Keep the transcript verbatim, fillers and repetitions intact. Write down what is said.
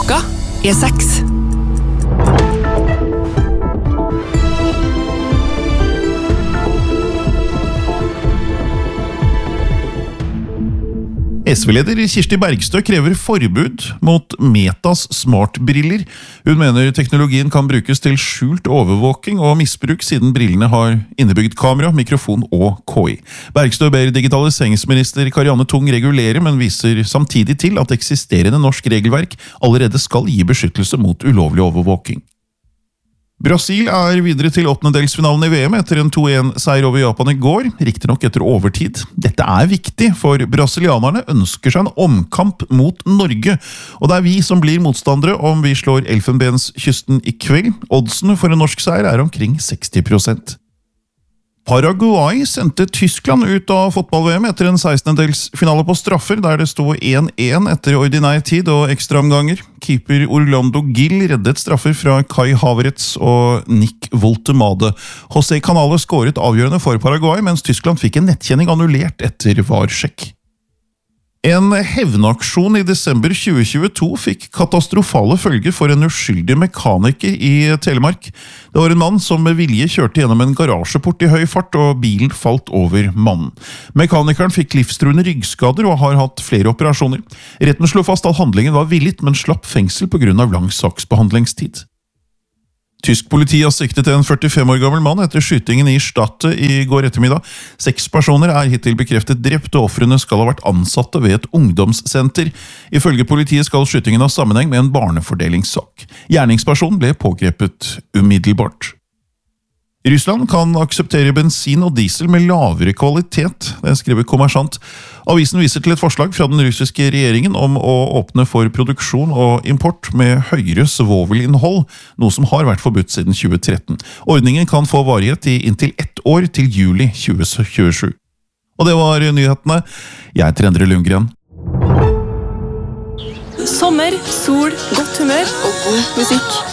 Klokka er seks. S V-leder Kirsti Bergstø krever forbud mot Metas smartbriller. Hun mener teknologien kan brukes til skjult overvåking og misbruk siden brillene har innebygd kamera, mikrofon og K I. Bergstø ber digitaliseringsminister Karianne Tung regulere, men viser samtidig til at eksisterende norsk regelverk allerede skal gi beskyttelse mot ulovlig overvåking. Brasil er videre til åttendedelsfinalen i V M etter en to en-seier over Japan i går, riktig nok etter overtid. Dette er viktig, for brasilianerne ønsker seg en omkamp mot Norge, og det er vi som blir motstandere om vi slår Elfenbenskysten i kveld. Oddsene for en norsk seier er omkring seksti prosent. Paraguay sendte Tyskland ut av fotball-V M etter en sekstendedelsfinale på straffer, der det sto en en etter ordinær tid og ekstraomganger. Keeper Orlando Gil reddet straffer fra Kai Havertz og Nick Woltemade. José Canales skåret avgjørende for Paraguay, mens Tyskland fikk en nettkjenning annullert etter varsjekk. En hevnaksjon i desember tjue tjueto fikk katastrofale følger for en uskyldig mekaniker i Telemark. Det var en mann som med vilje kjørte gjennom en garasjeport i høy fart, og bilen falt over mannen. Mekanikeren fikk livstruende ryggskader og har hatt flere operasjoner. Retten slo fast at handlingen var villet, men slapp fengsel på grunn av lang saksbehandlingstid. Tysk politi har siktet en førtifem år gammel mann etter skytingen i Stade i går ettermiddag. Seks personer er hittil bekreftet drept, og ofrene skal ha vært ansatte ved et ungdomssenter. Ifølge politiet skal skytingen ha sammenheng med en barnefordelingssak. Gjerningspersonen ble pågrepet umiddelbart. Russland kan akseptere bensin og diesel med lavere kvalitet, det skriver Kommersant. Avisen viser til et forslag fra den russiske regjeringen om å åpne for produksjon og import med høyere svovelinnhold, noe som har vært forbudt siden tjue tretten. Ordningen kan få varighet i inntil ett år til juli tjue tjuesju. Og det var nyhetene. Jeg heter Endre Lundgren. Sommer, sol, godt humør og god musikk.